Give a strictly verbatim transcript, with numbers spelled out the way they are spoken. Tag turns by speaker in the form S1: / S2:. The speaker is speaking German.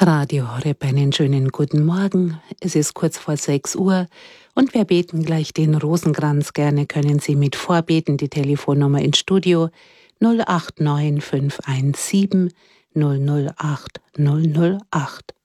S1: Radio Horeb, einen schönen guten Morgen. Es ist kurz vor sechs Uhr und wir beten gleich den Rosenkranz. Gerne können Sie mit vorbeten. Die Telefonnummer ins Studio null acht neun fünf eins sieben null null acht null null acht.